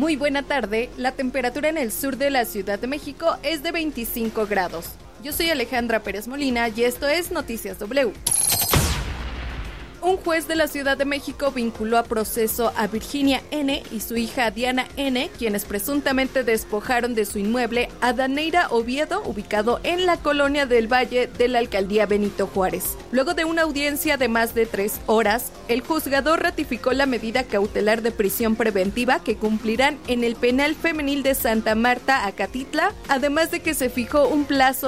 Muy buena tarde, la temperatura en el sur de la Ciudad de México es de 25 grados. Yo soy Alejandra Pérez Molina y esto es Noticias W. Un juez de la Ciudad de México vinculó a proceso a Virginia N. y su hija Diana N., quienes presuntamente despojaron de su inmueble a Daneira Oviedo, ubicado en la Colonia del Valle de la Alcaldía Benito Juárez. Luego de una audiencia de más de 3 horas, el juzgador ratificó la medida cautelar de prisión preventiva que cumplirán en el penal femenil de Santa Marta, Acatitla, además de que se fijó un plazo